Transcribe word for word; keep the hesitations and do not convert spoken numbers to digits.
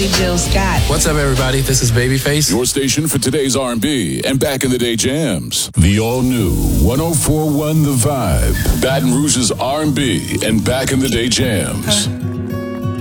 Billy Joe Scott. What's up, everybody? This is Babyface. Your station for today's R and B and back in the day jams. The all-new one oh four point one The Vibe. Baton Rouge's R and B and back in the day jams.